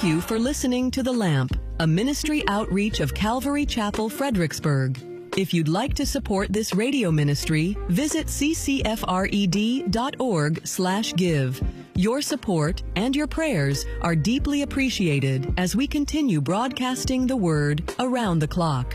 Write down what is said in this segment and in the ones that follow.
you for listening to The Lamp, a ministry outreach of Calvary Chapel, Fredericksburg. If you'd like to support this radio ministry, visit ccfred.org/give. Your support and your prayers are deeply appreciated as we continue broadcasting the Word around the clock.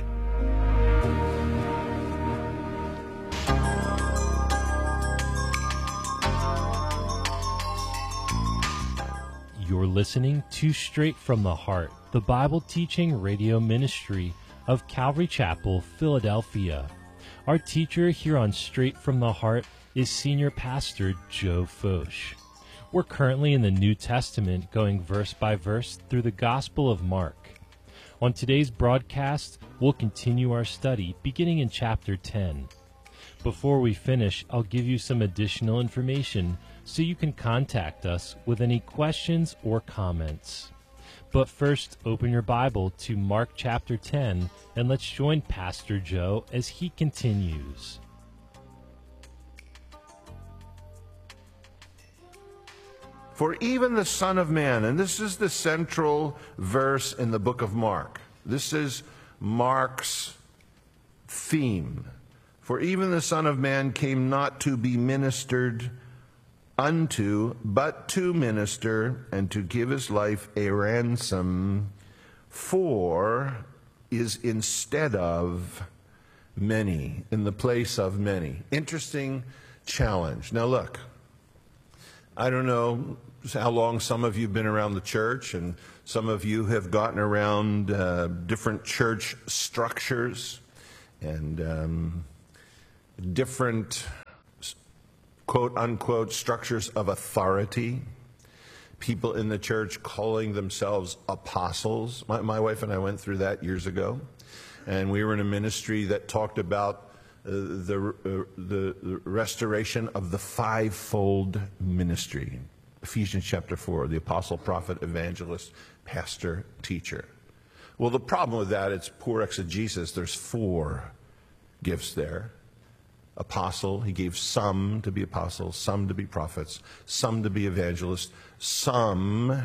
You're listening to Straight from the Heart, the Bible teaching radio ministry of Calvary Chapel, Philadelphia. Our teacher here on Straight from the Heart is Senior Pastor Joe Focht. We're currently in the New Testament, going verse by verse through the Gospel of Mark. On today's broadcast, we'll continue our study beginning in chapter 10. Before we finish, I'll give you some additional information so you can contact us with any questions or comments. But first, open your Bible to Mark chapter 10, and let's join Pastor Joe as he continues. For even the Son of Man, and this is the central verse in the book of Mark. This is Mark's theme. For even the Son of Man came not to be ministered unto, but to minister, and to give his life a ransom for, is instead of many, in the place of many. Interesting challenge. Now look, I don't know how long some of you have been around the church, and some of you have gotten around different church structures and different quote-unquote structures of authority, people in the church calling themselves apostles. My wife and I went through that years ago, and we were in a ministry that talked about the restoration of the fivefold ministry. Ephesians chapter 4, the apostle, prophet, evangelist, pastor, teacher. Well, the problem with that, it's poor exegesis. There's 4 gifts there. Apostle, he gave some to be apostles, some to be prophets, some to be evangelists, some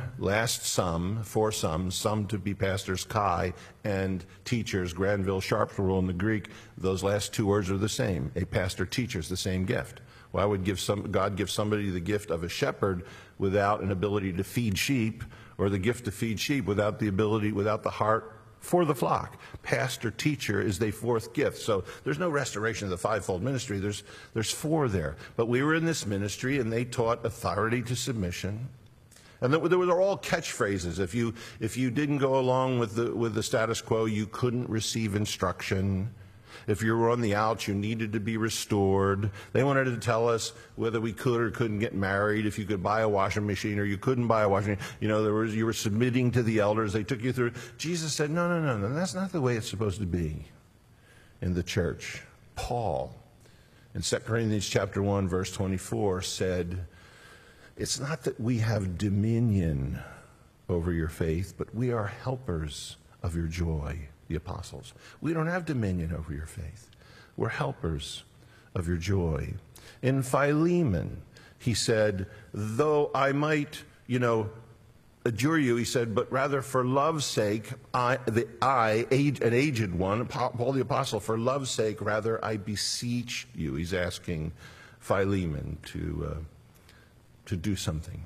to be pastors, Kai, and teachers, Granville, Sharp's rule in the Greek. Those last 2 words are the same. A pastor, teacher is the same gift. Why would God give somebody the gift of a shepherd without an ability to feed sheep, or the gift to feed sheep without the heart for the flock? Pastor, teacher is the 4th gift. So there's no restoration of the fivefold ministry. There's 4 there. But we were in this ministry, and they taught authority to submission. And there were all catchphrases. If you didn't go along with the status quo, you couldn't receive instruction. If you were on the outs, you needed to be restored. They wanted to tell us whether we could or couldn't get married, if you could buy a washing machine or you couldn't buy a washing machine. You were submitting to the elders. They took you through. Jesus said, no, that's not the way it's supposed to be in the church. Paul, in 2 Corinthians chapter 1, verse 24, said, it's not that we have dominion over your faith, but we are helpers of your joy. The apostles. We don't have dominion over your faith. We're helpers of your joy. In Philemon, he said, though I might, adjure you, he said, but rather for love's sake, an aged one, Paul the apostle, for love's sake, rather I beseech you. He's asking Philemon to do something.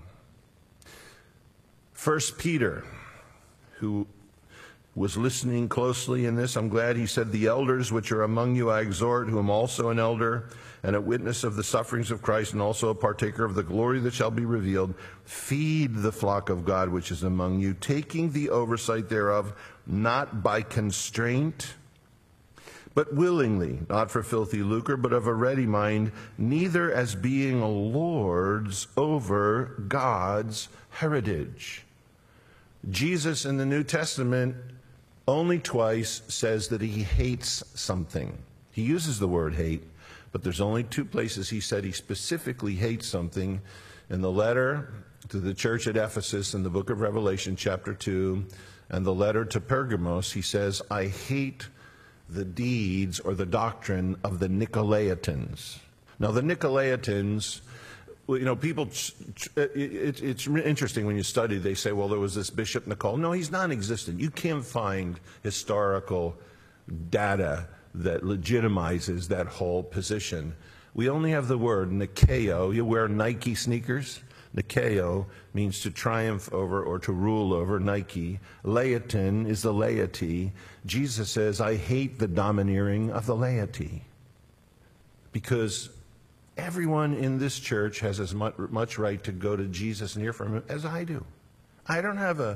1 Peter, who was listening closely in this. I'm glad he said, the elders which are among you I exhort, who am also an elder and a witness of the sufferings of Christ, and also a partaker of the glory that shall be revealed. Feed the flock of God which is among you, taking the oversight thereof, not by constraint, but willingly, not for filthy lucre, but of a ready mind, neither as being lords over God's heritage. Jesus in the New Testament only twice says that he hates something. He uses the word hate, but there's only 2 places he said he specifically hates something. In the letter to the church at Ephesus in the book of Revelation chapter 2, and the letter to Pergamos, he says, I hate the deeds or the doctrine of the Nicolaitans. Now the Nicolaitans Well, you know, people, it's interesting when you study, they say, well, there was this Bishop Nicole. No, he's non-existent. You can't find historical data that legitimizes that whole position. We only have the word Nikeo. You wear Nike sneakers. Nikeo means to triumph over or to rule over, Nike. Laetin is the laity. Jesus says, I hate the domineering of the laity. Because everyone in this church has as much right to go to Jesus and hear from him as I do. I don't have a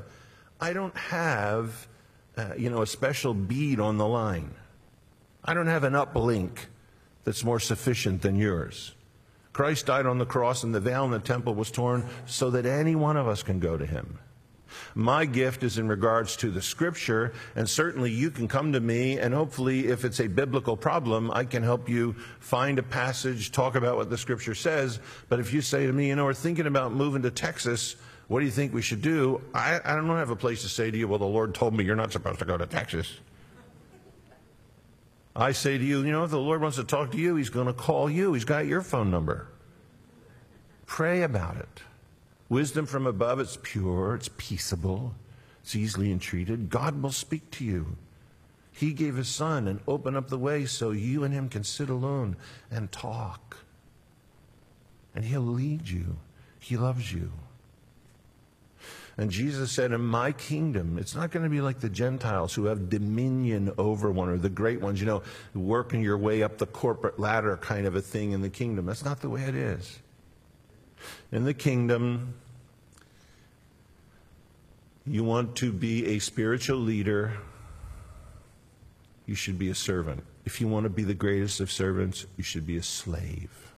special bead on the line. I don't have an uplink that's more sufficient than yours. Christ died on the cross and the veil in the temple was torn so that any one of us can go to him. My gift is in regards to the scripture, and certainly you can come to me, and hopefully if it's a biblical problem, I can help you find a passage, talk about what the scripture says. But if you say to me, we're thinking about moving to Texas, what do you think we should do? I don't have a place to say to you, well, the Lord told me you're not supposed to go to Texas. I say to you, if the Lord wants to talk to you, he's going to call you. He's got your phone number. Pray about it. Wisdom from above, it's pure, it's peaceable, it's easily entreated. God will speak to you. He gave his son and opened up the way so you and him can sit alone and talk. And he'll lead you. He loves you. And Jesus said, in my kingdom, it's not going to be like the Gentiles who have dominion over one, or the great ones, working your way up the corporate ladder kind of a thing in the kingdom. That's not the way it is. In the kingdom, you want to be a spiritual leader, you should be a servant. If you want to be the greatest of servants, you should be a slave.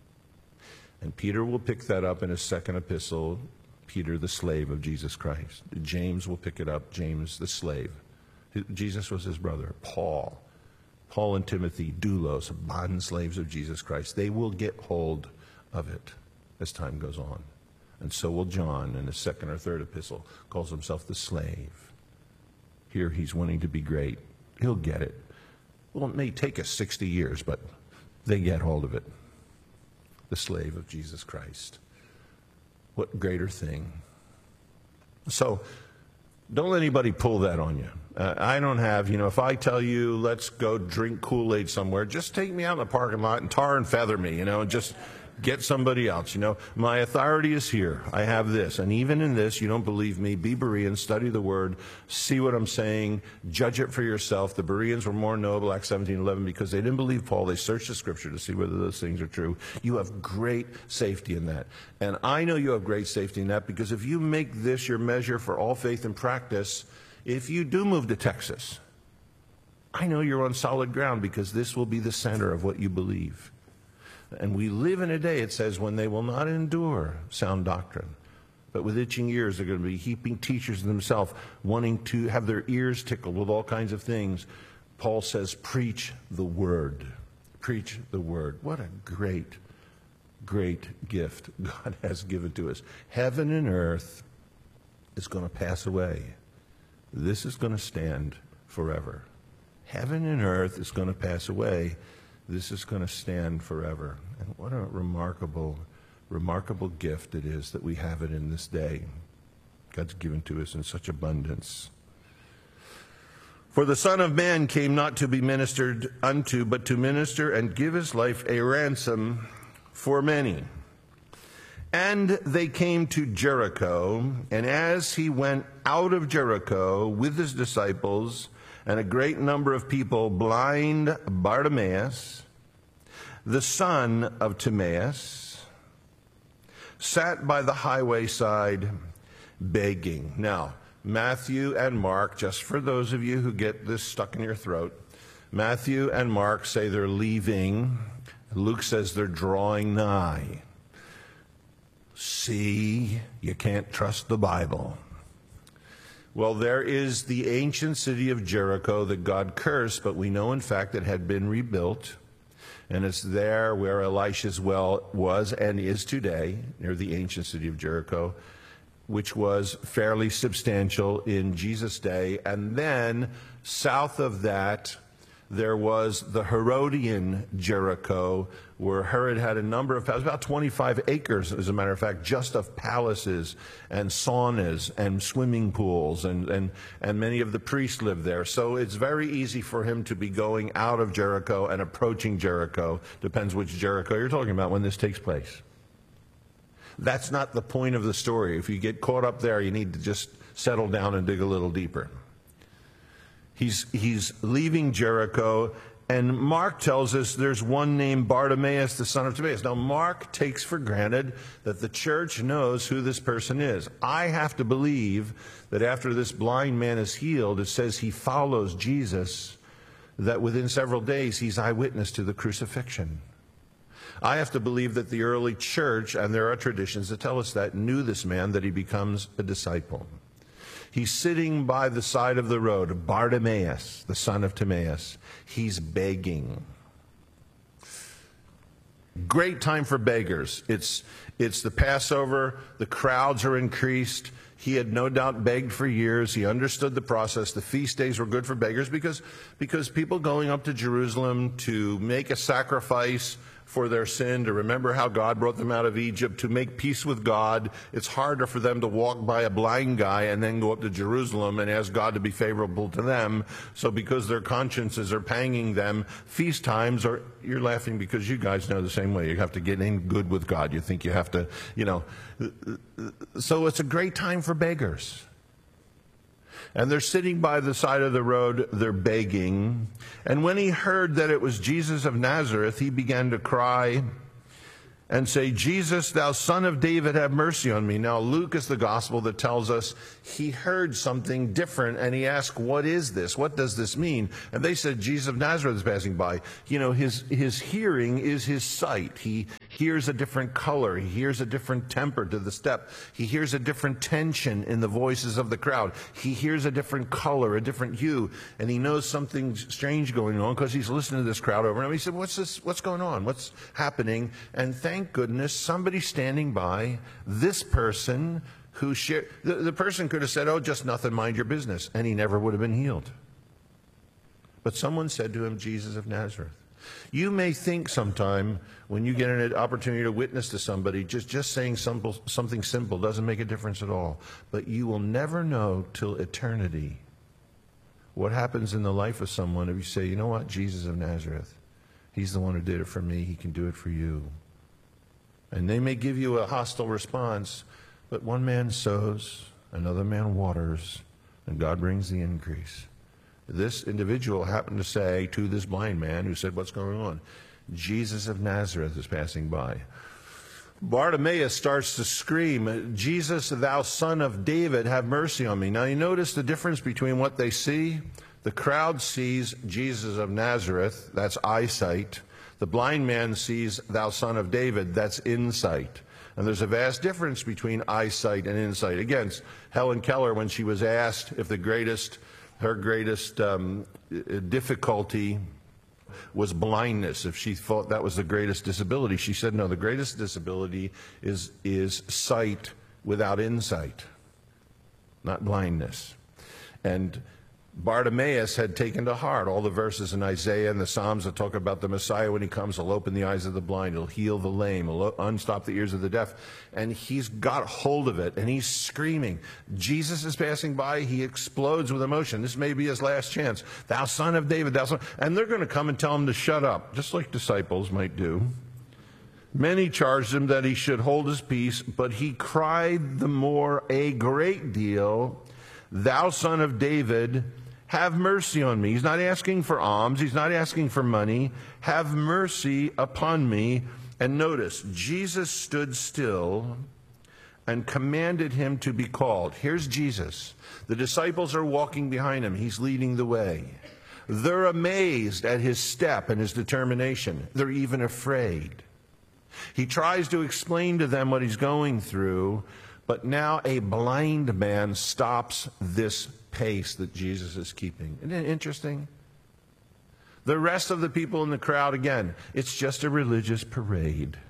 And Peter will pick that up in his second epistle, Peter the slave of Jesus Christ. James will pick it up, James the slave. Jesus was his brother. Paul and Timothy, doulos, bond slaves of Jesus Christ. They will get hold of it as time goes on. And so will John in his second or third epistle, calls himself the slave. Here he's wanting to be great. He'll get it. Well, it may take us 60 years, but they get hold of it. The slave of Jesus Christ. What greater thing? So don't let anybody pull that on you. I don't have, if I tell you, let's go drink Kool-Aid somewhere, just take me out in the parking lot and tar and feather me, and just get somebody else. My authority is here. I have this. And even in this, you don't believe me, be Berean, study the word, see what I'm saying, judge it for yourself. The Bereans were more noble, Acts 17:11, because they didn't believe Paul. They searched the scripture to see whether those things are true. You have great safety in that. And I know you have great safety in that because if you make this your measure for all faith and practice, if you do move to Texas, I know you're on solid ground because this will be the center of what you believe. And we live in a day, it says, when they will not endure sound doctrine, but with itching ears, they're going to be heaping teachers themselves, wanting to have their ears tickled with all kinds of things. Paul says, preach the word. Preach the word. What a great, great gift God has given to us. Heaven and earth is going to pass away. This is going to stand forever. Heaven and earth is going to pass away. This is going to stand forever. And what a remarkable, remarkable gift it is that we have it in this day. God's given to us in such abundance. For the Son of Man came not to be ministered unto, but to minister and give his life a ransom for many. And they came to Jericho, and as he went out of Jericho with his disciples, and a great number of people, blind Bartimaeus, the son of Timaeus, sat by the highway side begging. Now, Matthew and Mark, just for those of you who get this stuck in your throat, Matthew and Mark say they're leaving. Luke says they're drawing nigh. See, you can't trust the Bible. Well, there is the ancient city of Jericho that God cursed, but we know in fact it had been rebuilt. And it's there where Elisha's well was and is today, near the ancient city of Jericho, which was fairly substantial in Jesus' day. And then south of that, there was the Herodian Jericho, where Herod had a number of palaces, about 25 acres, as a matter of fact, just of palaces and saunas and swimming pools, and many of the priests lived there. So it's very easy for him to be going out of Jericho and approaching Jericho. Depends which Jericho you're talking about when this takes place. That's not the point of the story. If you get caught up there, you need to just settle down and dig a little deeper. He's leaving Jericho, and Mark tells us there's one named Bartimaeus, the son of Timaeus. Now, Mark takes for granted that the church knows who this person is. I have to believe that after this blind man is healed, it says he follows Jesus, that within several days he's eyewitness to the crucifixion. I have to believe that the early church, and there are traditions that tell us that, knew this man, that he becomes a disciple. He's sitting by the side of the road, Bartimaeus, the son of Timaeus. He's begging. Great time for beggars. It's the Passover. The crowds are increased. He had no doubt begged for years. He understood the process. The feast days were good for beggars because people going up to Jerusalem to make a sacrifice for their sin, to remember how God brought them out of Egypt, to make peace with God. It's harder for them to walk by a blind guy and then go up to Jerusalem and ask God to be favorable to them. So because their consciences are panging them, feast times are, you're laughing because you guys know the same way. You have to get in good with God. You think you have to, So it's a great time for beggars. And they're sitting by the side of the road, they're begging. And when he heard that it was Jesus of Nazareth, he began to cry and say, "Jesus, thou son of David, have mercy on me." Now, Luke is the gospel that tells us he heard something different, and he asked, "What is this? What does this mean?" And they said, "Jesus of Nazareth is passing by." His hearing is his sight. He hears a different color. He hears a different temper to the step. He hears a different tension in the voices of the crowd. He hears a different color, a different hue, and he knows something strange going on because he's listening to this crowd over him. He said, "What's this? What's going on? What's happening?" And thank goodness somebody standing by, this person who shared, the person could have said, "Oh, just nothing, mind your business," and he never would have been healed. But someone said to him, "Jesus of Nazareth." You may think sometime when you get an opportunity to witness to somebody, just saying something simple doesn't make a difference at all. But you will never know till eternity what happens in the life of someone if you say, "You know what, Jesus of Nazareth, he's the one who did it for me, he can do it for you." And they may give you a hostile response, but one man sows, another man waters, and God brings the increase. This individual happened to say to this blind man who said, "What's going on?" Jesus of Nazareth is passing by. Bartimaeus starts to scream, "Jesus, thou son of David, have mercy on me." Now you notice the difference between what they see. The crowd sees Jesus of Nazareth, that's eyesight. The blind man sees thou son of David, that's insight. And there's a vast difference between eyesight and insight. Again, Helen Keller, when she was asked if her greatest difficulty was blindness, if she thought that was the greatest disability, she said, no, the greatest disability is sight without insight, not blindness. And Bartimaeus had taken to heart all the verses in Isaiah and the Psalms that talk about the Messiah when he comes. He'll open the eyes of the blind, he'll heal the lame, he'll unstop the ears of the deaf. And he's got hold of it, and he's screaming. Jesus is passing by, he explodes with emotion. This may be his last chance. "Thou son of David, thou son..." And they're going to come and tell him to shut up, just like disciples might do. Many charged him that he should hold his peace, but he cried the more a great deal, "Thou son of David, have mercy on me." He's not asking for alms. He's not asking for money. "Have mercy upon me." And notice, Jesus stood still and commanded him to be called. Here's Jesus. The disciples are walking behind him. He's leading the way. They're amazed at his step and his determination. They're even afraid. He tries to explain to them what he's going through, but now a blind man stops this pace that Jesus is keeping. Isn't it interesting? The rest of the people in the crowd, again, it's just a religious parade.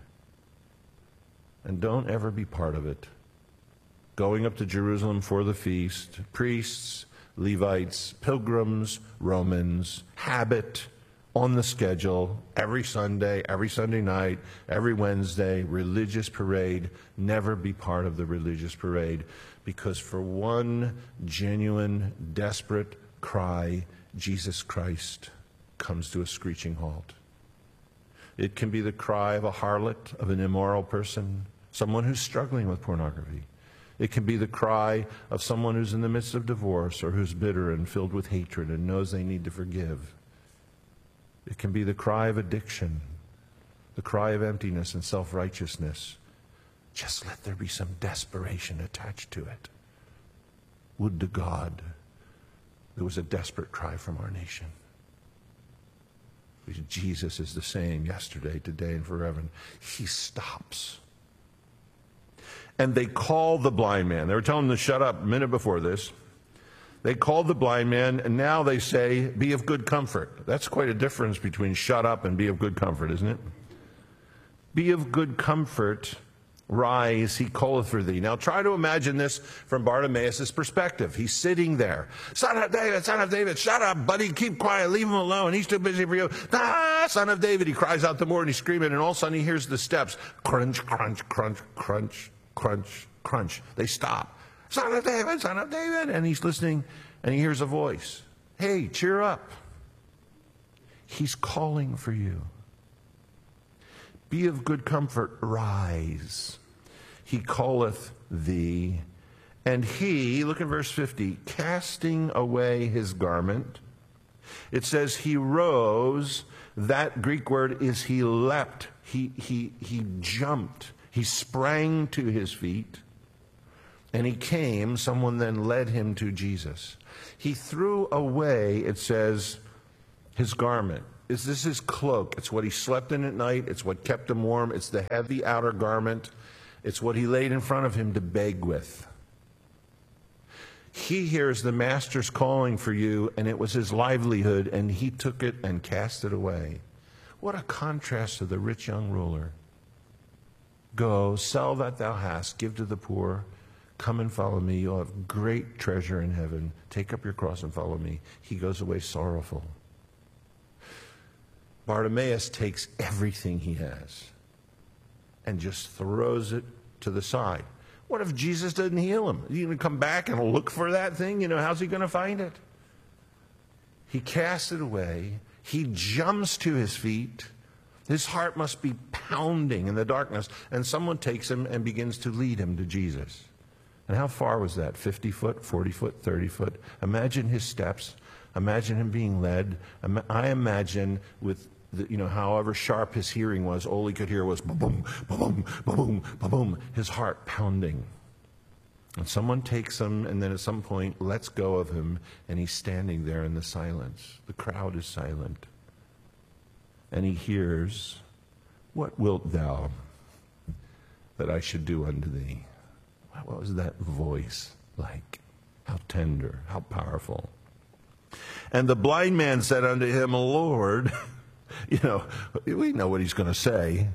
And don't ever be part of it. Going up to Jerusalem for the feast, priests, Levites, pilgrims, Romans, habit, on the schedule, every Sunday night, every Wednesday, religious parade. Never be part of the religious parade, because for one genuine, desperate cry, Jesus Christ comes to a screeching halt. It can be the cry of a harlot, of an immoral person, someone who's struggling with pornography. It can be the cry of someone who's in the midst of divorce or who's bitter and filled with hatred and knows they need to forgive. It can be the cry of addiction, the cry of emptiness and self-righteousness. Just let there be some desperation attached to it. Would to God there was a desperate cry from our nation. Because Jesus is the same yesterday, today, and forever. And he stops. And they call the blind man. They were telling him to shut up a minute before this. They called the blind man, and now they say, be of good comfort. That's quite a difference between shut up and be of good comfort, isn't it? Be of good comfort, rise, he calleth for thee. Now try to imagine this from Bartimaeus' perspective. He's sitting there. Son of David, shut up, buddy, keep quiet, leave him alone. He's too busy for you. Ah, son of David. He cries out the more and he's screaming, and all of a sudden he hears the steps. Crunch, crunch, crunch, crunch, crunch, crunch. They stop. Son of David, and he's listening, and he hears a voice. Hey, cheer up. He's calling for you. Be of good comfort, rise. He calleth thee. And he, look at verse 50, casting away his garment. It says he rose. That Greek word is he leapt. He jumped. He sprang to his feet. And he came, someone then led him to Jesus. He threw away, it says, his garment. This is his cloak. It's what he slept in at night. It's what kept him warm. It's the heavy outer garment. It's what he laid in front of him to beg with. He hears the master's calling for you, and it was his livelihood, and he took it and cast it away. What a contrast to the rich young ruler. Go, sell that thou hast, give to the poor. Come and follow me. You'll have great treasure in heaven. Take up your cross and follow me. He goes away sorrowful. Bartimaeus takes everything he has and just throws it to the side. What if Jesus doesn't heal him? Is he going to come back and look for that thing? How's he going to find it? He casts it away. He jumps to his feet. His heart must be pounding in the darkness. And someone takes him and begins to lead him to Jesus. And how far was that? 50 foot, 40 foot, 30 foot? Imagine his steps. Imagine him being led. I imagine with, however sharp his hearing was, all he could hear was ba-boom, ba-boom, ba-boom, ba-boom, his heart pounding. And someone takes him and then at some point lets go of him, and he's standing there in the silence. The crowd is silent. And he hears, what wilt thou that I should do unto thee? What was that voice like? How tender, how powerful. And the blind man said unto him, Lord, we know what he's going to say,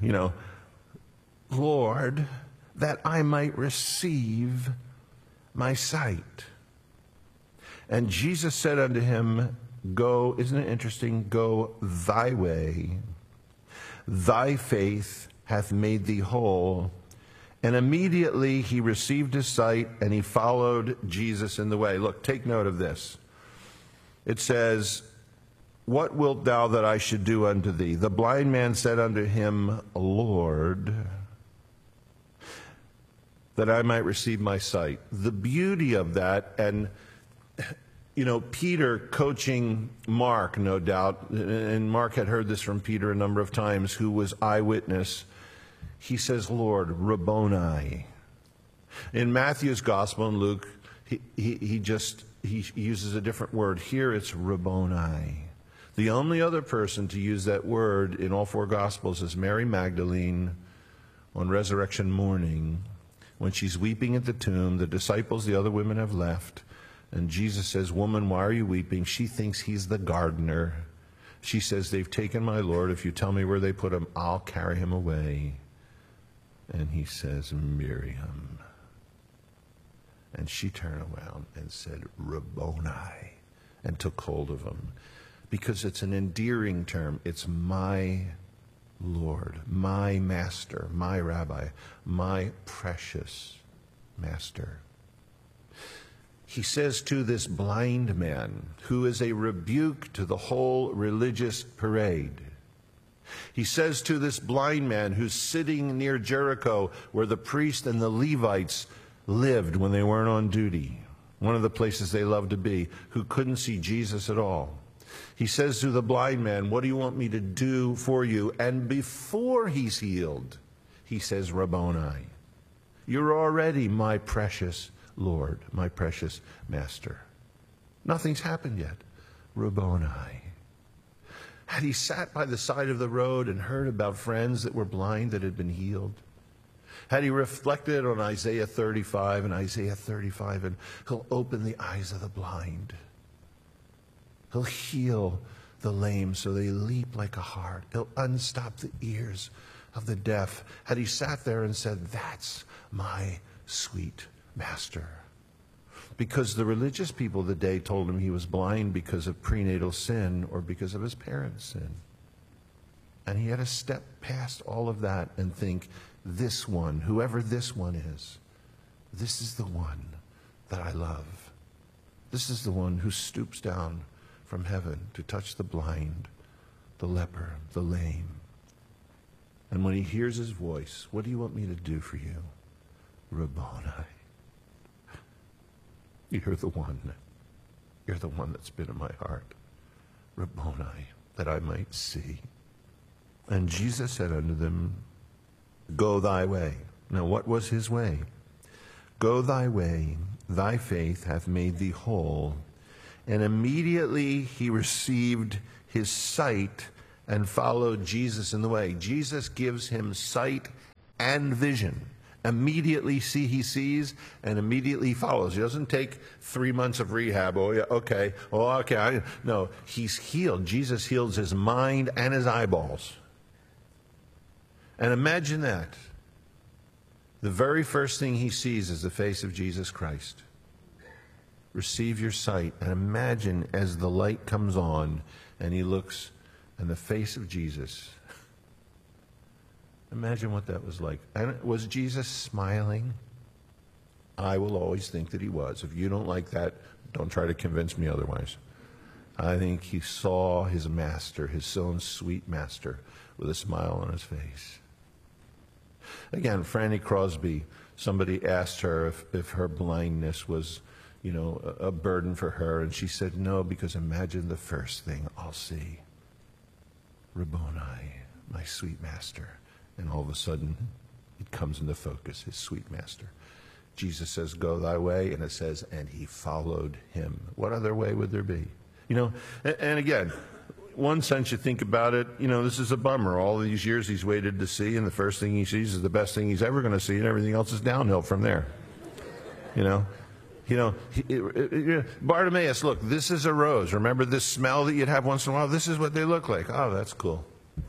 Lord, that I might receive my sight. And Jesus said unto him, go, isn't it interesting? Go thy way. Thy faith hath made thee whole. And immediately he received his sight, and he followed Jesus in the way. Look, take note of this. It says, what wilt thou that I should do unto thee? The blind man said unto him, Lord, that I might receive my sight. The beauty of that, and Peter coaching Mark, no doubt, and Mark had heard this from Peter a number of times, who was eyewitness. He says, Lord, Rabboni. In Matthew's gospel and Luke, he uses a different word. Here it's Rabboni. The only other person to use that word in all four gospels is Mary Magdalene on resurrection morning, when she's weeping at the tomb. The disciples, the other women, have left. And Jesus says, woman, why are you weeping? She thinks he's the gardener. She says, they've taken my Lord. If you tell me where they put him, I'll carry him away. And he says, Miriam. And she turned around and said, Rabboni, and took hold of him. Because it's an endearing term. It's my Lord, my master, my rabbi, my precious master. He says to this blind man, who is a rebuke to the whole religious parade. He says to this blind man who's sitting near Jericho, where the priests and the Levites lived when they weren't on duty, one of the places they loved to be, who couldn't see Jesus at all. He says to the blind man, what do you want me to do for you? And before he's healed, he says, Rabboni, you're already my precious Lord, my precious master. Nothing's happened yet. Rabboni. Had he sat by the side of the road and heard about friends that were blind that had been healed? Had he reflected on Isaiah 35 and he'll open the eyes of the blind. He'll heal the lame so they leap like a hart. He'll unstop the ears of the deaf. Had he sat there and said, that's my sweet master. Because the religious people of the day told him he was blind because of prenatal sin or because of his parents' sin. And he had to step past all of that and think, this one, whoever this one is, this is the one that I love. This is the one who stoops down from heaven to touch the blind, the leper, the lame. And when he hears his voice, what do you want me to do for you? Rabboni. You're the one. You're the one that's been in my heart. Rabboni, that I might see. And Jesus said unto them, go thy way. Now what was his way? Go thy way, thy faith hath made thee whole. And immediately he received his sight and followed Jesus in the way. Jesus gives him sight and vision. Immediately he sees and immediately follows. He doesn't take 3 months of rehab. Oh, yeah, okay. Oh, okay. No, he's healed. Jesus heals his mind and his eyeballs. And imagine that. The very first thing he sees is the face of Jesus Christ. Receive your sight. And imagine as the light comes on and he looks and the face of Jesus. Imagine what that was like. And was Jesus smiling? I will always think that he was. If you don't like that, don't try to convince me otherwise. I think he saw his master, his own sweet master, with a smile on his face. Again, Franny Crosby, somebody asked her if her blindness was, a burden for her, and she said no, because imagine the first thing I'll see. Rabboni, my sweet master. And all of a sudden, it comes into focus, his sweet master. Jesus says, go thy way, and it says, and he followed him. What other way would there be? And again, one sense you think about it, this is a bummer. All these years he's waited to see, and the first thing he sees is the best thing he's ever going to see, and everything else is downhill from there. Bartimaeus, look, this is a rose. Remember this smell that you'd have once in a while? This is what they look like. Oh, that's cool.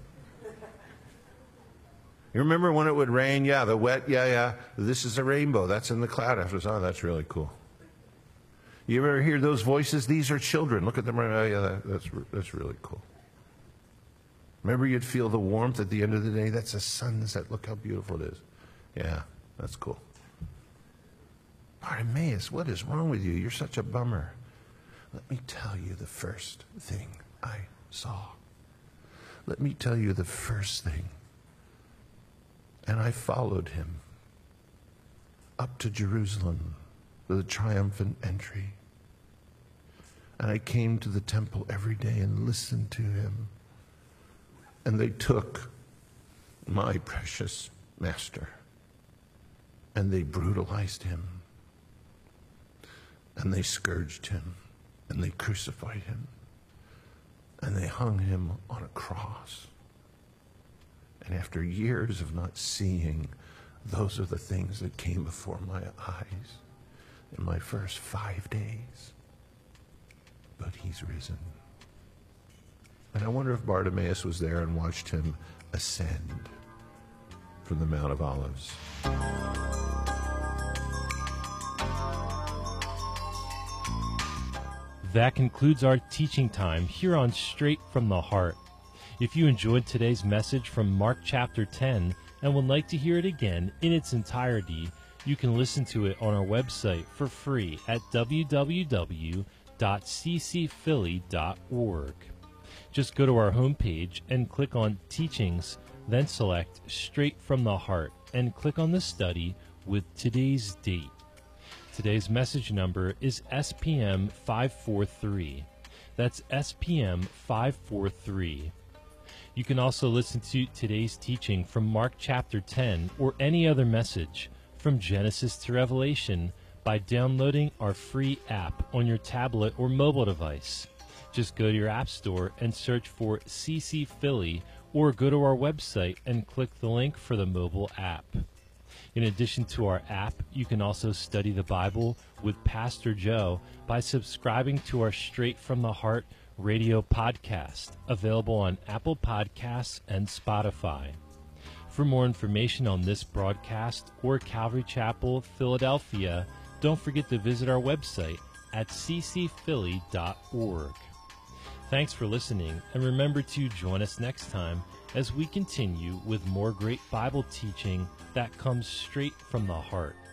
You remember when it would rain? Yeah, the wet, yeah. This is a rainbow. That's in the cloud afterwards. Oh, that's really cool. You ever hear those voices? These are children. Look at them. Oh, yeah, that's really cool. Remember you'd feel the warmth at the end of the day? That's a sunset. Look how beautiful it is. Yeah, that's cool. Bartimaeus, what is wrong with you? You're such a bummer. Let me tell you the first thing I saw. Let me tell you the first thing. And I followed him up to Jerusalem with a triumphant entry. And I came to the temple every day and listened to him. And they took my precious master and they brutalized him. And they scourged him and they crucified him and they hung him on a cross. And after years of not seeing, those are the things that came before my eyes in my first 5 days. But he's risen. And I wonder if Bartimaeus was there and watched him ascend from the Mount of Olives. That concludes our teaching time here on Straight from the Heart. If you enjoyed today's message from Mark chapter 10 and would like to hear it again in its entirety, you can listen to it on our website for free at www.ccphilly.org. Just go to our homepage and click on Teachings, then select Straight from the Heart and click on the study with today's date. Today's message number is SPM 543. That's SPM 543. You can also listen to today's teaching from Mark chapter 10 or any other message from Genesis to Revelation by downloading our free app on your tablet or mobile device. Just go to your app store and search for CC Philly or go to our website and click the link for the mobile app. In addition to our app, you can also study the Bible with Pastor Joe by subscribing to our Straight from the Heart radio podcast, available on Apple Podcasts and Spotify. For more information on this broadcast or Calvary Chapel, Philadelphia, don't forget to visit our website at ccphilly.org. Thanks for listening, and remember to join us next time as we continue with more great Bible teaching that comes straight from the heart.